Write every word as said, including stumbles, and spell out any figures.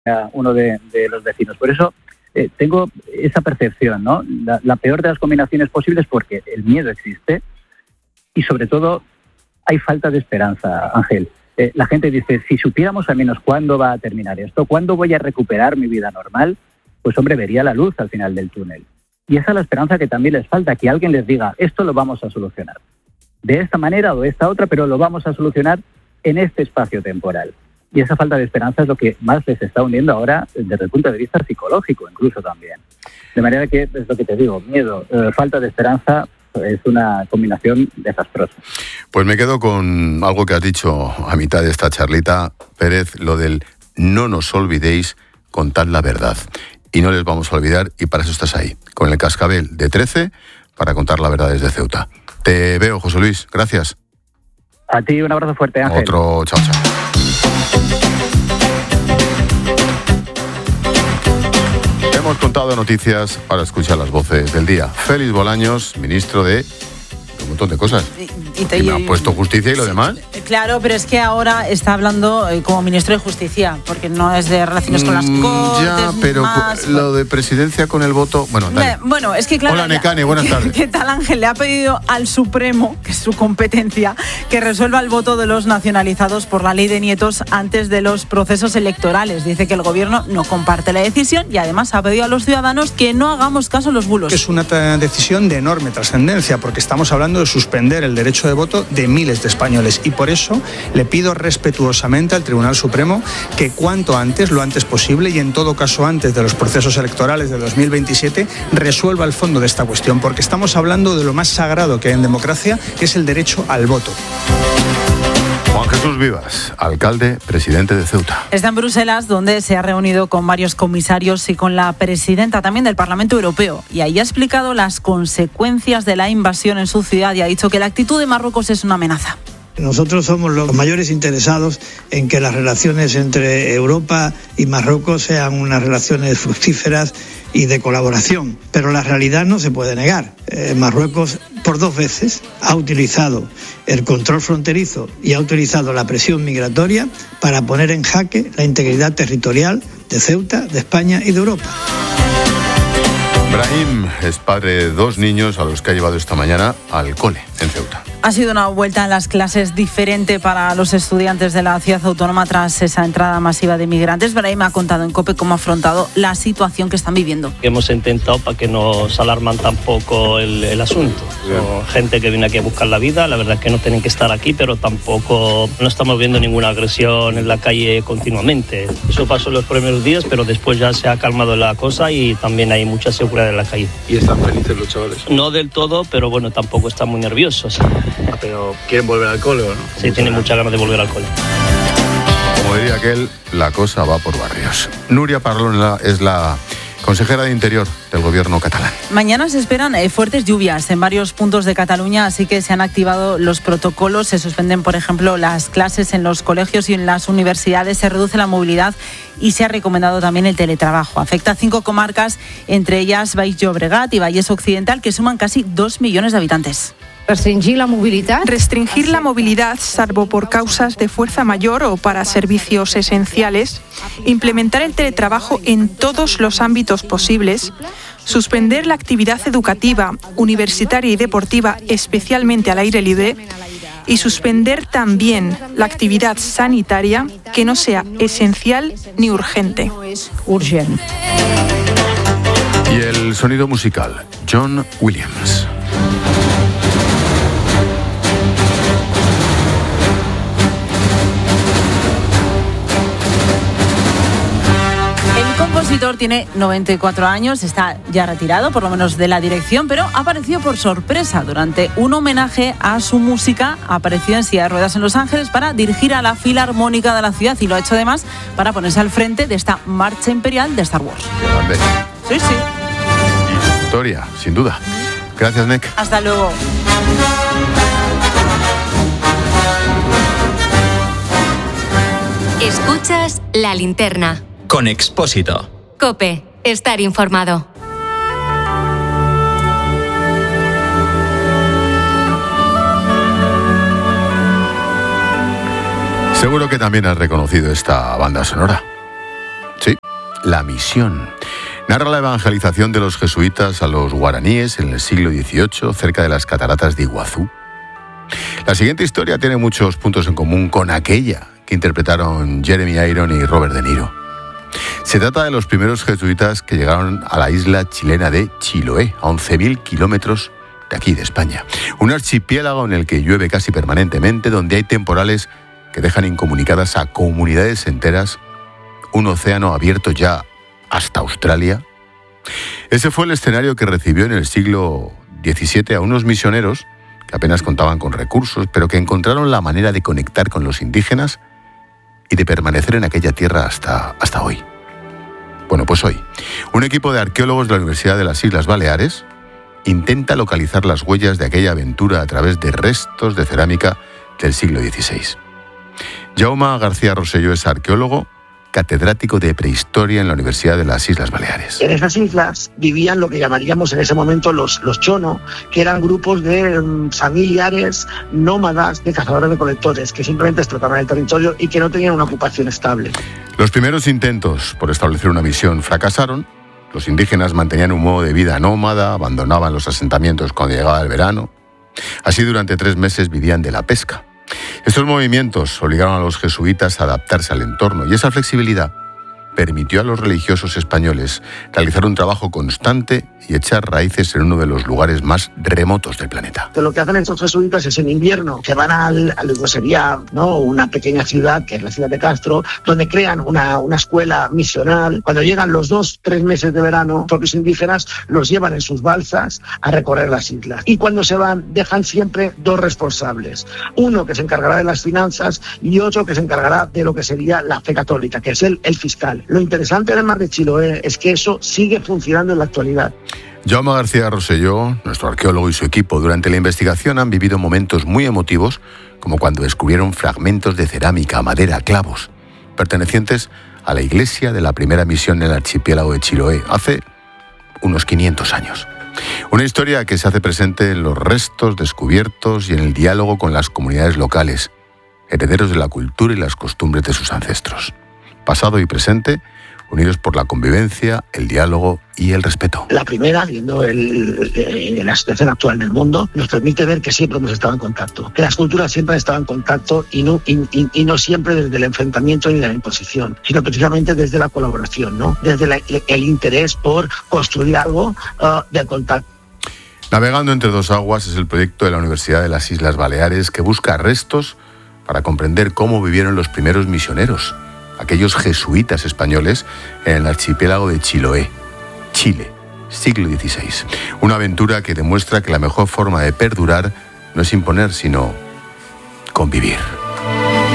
uno de, de los vecinos. Por eso eh, tengo esa percepción, ¿no? La, la peor de las combinaciones posibles, porque el miedo existe y sobre todo hay falta de esperanza, Ángel. Eh, la gente dice, si supiéramos al menos cuándo va a terminar esto, cuándo voy a recuperar mi vida normal, pues hombre, vería la luz al final del túnel. Y esa es la esperanza que también les falta, que alguien les diga, esto lo vamos a solucionar. De esta manera o de esta otra, pero lo vamos a solucionar en este espacio temporal. Y esa falta de esperanza es lo que más les está hundiendo ahora desde el punto de vista psicológico, incluso también. De manera que, es lo que te digo, miedo, eh, falta de esperanza, es una combinación desastrosa. Pues me quedo con algo que has dicho a mitad de esta charlita, Pérez, lo del no nos olvidéis, contad la verdad. Y no les vamos a olvidar, y para eso estás ahí, con el cascabel de trece, para contar la verdad desde Ceuta. Te veo, José Luis, gracias. A ti un abrazo fuerte, Ángel. Otro, chao, chao. Hemos contado noticias, ahora escucha las voces del día. Félix Bolaños, ministro de un montón de cosas. Y, te, y me ha puesto justicia y lo sí, demás. Claro, pero es que ahora está hablando eh, como ministro de Justicia, porque no es de relaciones mm, con las Cortes. Ya, pero más, lo bueno. de presidencia con el voto. Bueno, dale. Bueno, es que claro. Hola, Necane, buenas tardes. ¿Qué tal, Ángel? Le ha pedido al Supremo, que es su competencia, que resuelva el voto de los nacionalizados por la ley de nietos antes de los procesos electorales. Dice que el gobierno no comparte la decisión y además ha pedido a los ciudadanos que no hagamos caso a los bulos. Es una t- decisión de enorme trascendencia, porque estamos hablando de suspender el derecho de voto de miles de españoles, y por eso le pido respetuosamente al Tribunal Supremo que cuanto antes, lo antes posible, y en todo caso antes de los procesos electorales de dos mil veintisiete, resuelva el fondo de esta cuestión, porque estamos hablando de lo más sagrado que hay en democracia, que es el derecho al voto. Juan Jesús Vivas, alcalde, presidente de Ceuta. Está en Bruselas, donde se ha reunido con varios comisarios y con la presidenta también del Parlamento Europeo. Y ahí ha explicado las consecuencias de la invasión en su ciudad y ha dicho que la actitud de Marruecos es una amenaza. Nosotros somos los mayores interesados en que las relaciones entre Europa y Marruecos sean unas relaciones fructíferas y de colaboración, pero la realidad no se puede negar. Eh, Marruecos por dos veces ha utilizado el control fronterizo y ha utilizado la presión migratoria para poner en jaque la integridad territorial de Ceuta, de España y de Europa. Brahim es padre de dos niños a los que ha llevado esta mañana al cole en Ceuta. Ha sido una vuelta en las clases diferente para los estudiantes de la ciudad autónoma tras esa entrada masiva de migrantes. Brahim ha contado en COPE cómo ha afrontado la situación que están viviendo. Hemos intentado para que no se alarman tampoco el, el asunto. Son gente que viene aquí a buscar la vida, la verdad es que no tienen que estar aquí, pero tampoco no estamos viendo ninguna agresión en la calle continuamente. Eso pasó en los primeros días, pero después ya se ha calmado la cosa y también hay mucha seguridad en la calle. ¿Y están felices los chavales? No del todo, pero bueno, tampoco están muy nerviosos. Ah, pero ¿quieren volver al cole o no? Sí, tienen muchas ganas de volver al cole. Como diría aquel, la cosa va por barrios. Núria Parlon es la consejera de Interior del gobierno catalán. Mañana se esperan eh, fuertes lluvias en varios puntos de Cataluña, así que se han activado los protocolos. Se suspenden, por ejemplo, las clases en los colegios y en las universidades. Se reduce la movilidad y se ha recomendado también el teletrabajo. Afecta a cinco comarcas, entre ellas Baix Llobregat y Vallès Occidental, que suman casi dos millones de habitantes. Restringir la movilidad. Restringir la movilidad, salvo por causas de fuerza mayor o para servicios esenciales. Implementar el teletrabajo en todos los ámbitos posibles. Suspender la actividad educativa, universitaria y deportiva, especialmente al aire libre. Y suspender también la actividad sanitaria que no sea esencial ni urgente. Urgent. Y el sonido musical, John Williams. El compositor tiene noventa y cuatro años, está ya retirado, por lo menos de la dirección, pero ha aparecido por sorpresa durante un homenaje a su música. Ha aparecido en silla de ruedas en Los Ángeles para dirigir a la Filarmónica de la ciudad y lo ha hecho además para ponerse al frente de esta marcha imperial de Star Wars. Grande. Sí, sí. Historia, sin duda. Gracias, Nek. Hasta luego. Escuchas La Linterna. Con Expósito. COPE. Estar informado. Seguro que también has reconocido esta banda sonora. Sí, La Misión. Narra la evangelización de los jesuitas a los guaraníes en el siglo dieciocho, cerca de las cataratas de Iguazú. La siguiente historia tiene muchos puntos en común con aquella que interpretaron Jeremy Irons y Robert De Niro. Se trata de los primeros jesuitas que llegaron a la isla chilena de Chiloé, a once mil kilómetros de aquí, de España. Un archipiélago en el que llueve casi permanentemente, donde hay temporales que dejan incomunicadas a comunidades enteras, un océano abierto ya hasta Australia. Ese fue el escenario que recibió en el siglo diecisiete a unos misioneros que apenas contaban con recursos, pero que encontraron la manera de conectar con los indígenas y de permanecer en aquella tierra hasta, hasta hoy. Bueno, pues hoy, un equipo de arqueólogos de la Universidad de las Islas Baleares intenta localizar las huellas de aquella aventura a través de restos de cerámica del siglo dieciséis. Jaume García Rosselló es arqueólogo, catedrático de prehistoria en la Universidad de las Islas Baleares. En esas islas vivían lo que llamaríamos en ese momento los, los chono, que eran grupos de um, familiares nómadas de cazadores-recolectores que simplemente explotaban el territorio y que no tenían una ocupación estable. Los primeros intentos por establecer una misión fracasaron. Los indígenas mantenían un modo de vida nómada, abandonaban los asentamientos cuando llegaba el verano. Así durante tres meses vivían de la pesca. Estos movimientos obligaron a los jesuitas a adaptarse al entorno y esa flexibilidad permitió a los religiosos españoles realizar un trabajo constante y echar raíces en uno de los lugares más remotos del planeta. Lo que hacen estos jesuitas es en invierno, que van al, a lo que sería, ¿no?, una pequeña ciudad, que es la ciudad de Castro, donde crean una, una escuela misional. Cuando llegan los dos, tres meses de verano, los propios indígenas los llevan en sus balsas a recorrer las islas. Y cuando se van, dejan siempre dos responsables. Uno que se encargará de las finanzas y otro que se encargará de lo que sería la fe católica, que es el, el fiscal. Lo interesante del mar de Chiloé es que eso sigue funcionando en la actualidad. Jaume García Rosselló, nuestro arqueólogo, y su equipo durante la investigación han vivido momentos muy emotivos, como cuando descubrieron fragmentos de cerámica, madera, clavos, pertenecientes a la iglesia de la primera misión en el archipiélago de Chiloé, hace unos quinientos años. Una historia que se hace presente en los restos descubiertos y en el diálogo con las comunidades locales, herederos de la cultura y las costumbres de sus ancestros. Pasado y presente, unidos por la convivencia, el diálogo y el respeto. La primera, viendo el, el, la situación actual del mundo, nos permite ver que siempre hemos estado en contacto, que las culturas siempre han estado en contacto y no, y, y, y no siempre desde el enfrentamiento ni de la imposición, sino precisamente desde la colaboración, ¿no?, desde la, el interés por construir algo uh, de contacto. Navegando entre dos aguas es el proyecto de la Universidad de las Islas Baleares que busca restos para comprender cómo vivieron los primeros misioneros, aquellos jesuitas españoles en el archipiélago de Chiloé, Chile, siglo dieciséis. Una aventura que demuestra que la mejor forma de perdurar no es imponer, sino convivir.